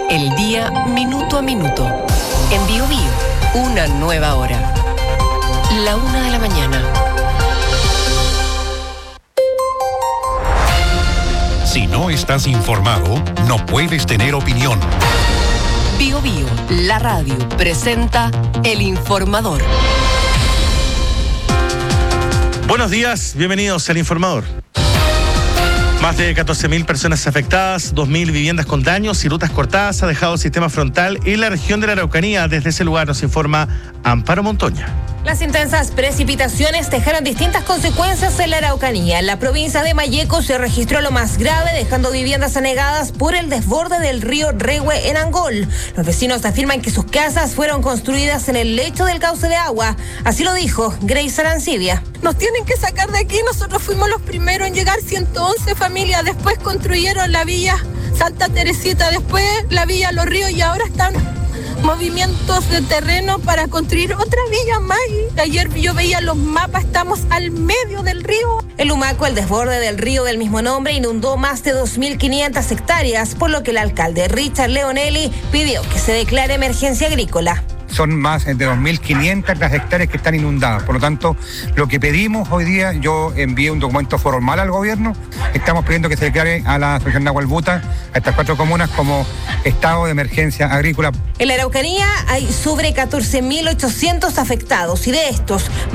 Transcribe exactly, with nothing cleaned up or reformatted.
El día minuto a minuto. En Bio Bio, una nueva hora. La una de la mañana. Si no estás informado, no puedes tener opinión. Bio Bio, la radio, presenta El Informador. Buenos días, bienvenidos al Informador. Más de catorce mil personas afectadas, dos mil viviendas con daños y rutas cortadas ha dejado el sistema frontal en la región de la Araucanía. Desde ese lugar nos informa Amparo Montoña. Las intensas precipitaciones dejaron distintas consecuencias en la Araucanía. En la provincia de Malleco se registró lo más grave, dejando viviendas anegadas por el desborde del río Rehue en Angol. Los vecinos afirman que sus casas fueron construidas en el lecho del cauce de agua. Así lo dijo Grace Arancibia. Nos tienen que sacar de aquí, nosotros fuimos los primeros en llegar, ciento once familias, después construyeron la villa Santa Teresita, después la villa Los Ríos y ahora están movimientos de terreno para construir otra villa más. Ayer yo veía los mapas, estamos al medio del río. En Lumaco, el desborde del río del mismo nombre inundó más de dos mil quinientas hectáreas, por lo que el alcalde Richard Leonelli pidió que se declare emergencia agrícola. Son más de dos mil quinientas las hectáreas que están inundadas. Por lo tanto, lo que pedimos hoy día, yo envié un documento formal al gobierno. Estamos pidiendo que se declare a la región de Nahuelbuta, a estas cuatro comunas, como estado de emergencia agrícola. En la Araucanía hay sobre catorce mil ochocientos afectados y de estos,